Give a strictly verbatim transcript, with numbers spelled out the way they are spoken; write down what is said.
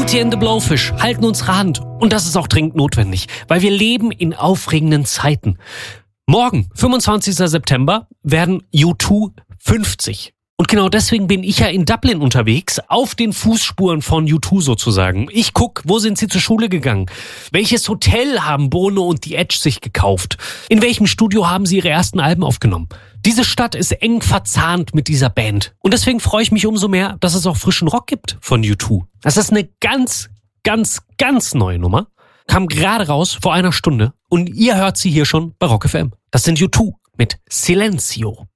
Hootie and the Blowfish halten unsere Hand. Und das ist auch dringend notwendig, weil wir leben in aufregenden Zeiten. Morgen, fünfundzwanzigster September, werden U zwei fünfzig. Und genau deswegen bin ich ja in Dublin unterwegs, auf den Fußspuren von U zwei sozusagen. Ich guck, wo sind sie zur Schule gegangen? Welches Hotel haben Bono und The Edge sich gekauft? In welchem Studio haben sie ihre ersten Alben aufgenommen? Diese Stadt ist eng verzahnt mit dieser Band. Und deswegen freue ich mich umso mehr, dass es auch frischen Rock gibt von U zwei. Das ist eine ganz, ganz, ganz neue Nummer. Kam gerade raus vor einer Stunde und ihr hört sie hier schon bei Rock F M. Das sind U zwei mit Silencio.